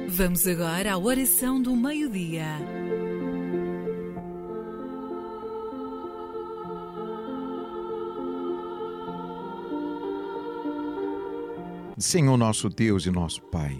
Vamos agora à oração do meio-dia. Senhor nosso Deus e nosso Pai,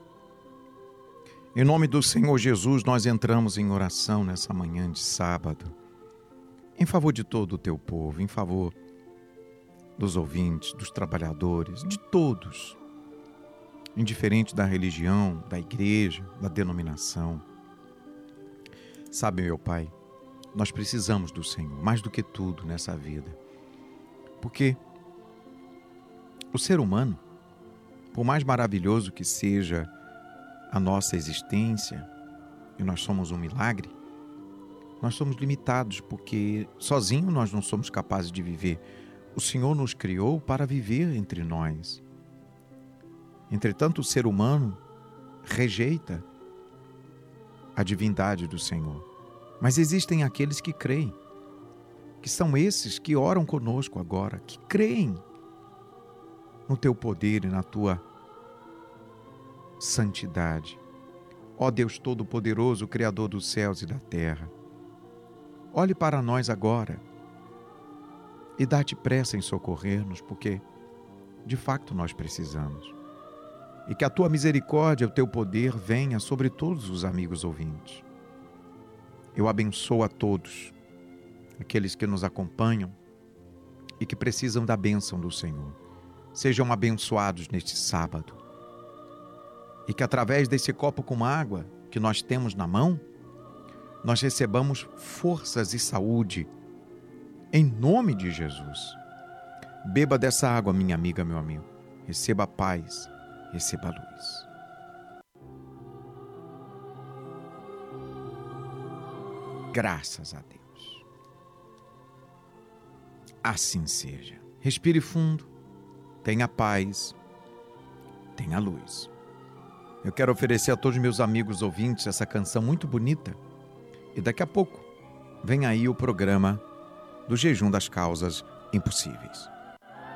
em nome do Senhor Jesus, nós entramos em oração nessa manhã de sábado, em favor de todo o teu povo, em favor dos ouvintes, dos trabalhadores, de todos, indiferente da religião, da igreja, da denominação. Sabe, meu Pai, nós precisamos do Senhor, mais do que tudo nessa vida, porque o ser humano, por mais maravilhoso que seja a nossa existência, e nós somos um milagre, nós somos limitados porque sozinho nós não somos capazes de viver. O Senhor nos criou para viver entre nós. Entretanto, o ser humano rejeita a divindade do Senhor. Mas existem aqueles que creem, que são esses que oram conosco agora, que creem no teu poder e na tua santidade. Ó Deus Todo-Poderoso, Criador dos céus e da terra, olhe para nós agora e dá-te pressa em socorrer-nos, porque de facto nós precisamos. E que a tua misericórdia, o teu poder venha sobre todos os amigos ouvintes. Eu abençoo a todos, aqueles que nos acompanham e que precisam da bênção do Senhor. Sejam abençoados neste sábado. E que através desse copo com água que nós temos na mão, nós recebamos forças e saúde, em nome de Jesus. Beba dessa água, minha amiga, meu amigo. Receba a paz, receba a luz. Graças a Deus. Assim seja. Respire fundo, tenha paz, tenha luz. Eu quero oferecer a todos meus amigos ouvintes essa canção muito bonita. E daqui a pouco vem aí o programa do Jejum das Causas Impossíveis.